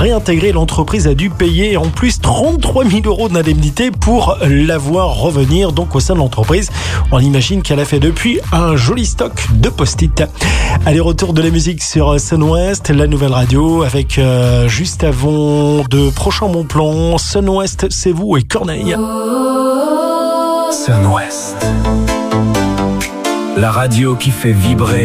réintégré. L'entreprise a dû payer en plus 33 000 € d'indemnité pour la voir revenir donc au sein de l'entreprise. On imagine qu'elle a fait depuis un joli stock de post-it. Allez, retour de la musique sur Sun West, la nouvelle radio, avec juste avant de prochains bons plans. Sun West, c'est vous et Corneille. Sun West, la radio qui fait vibrer